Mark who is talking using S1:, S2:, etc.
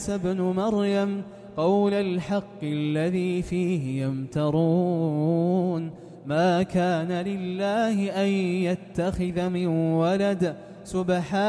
S1: ابن مريم قول الحق الذي فيه يمترون ما كان لله أن يتخذ من ولد سبحانه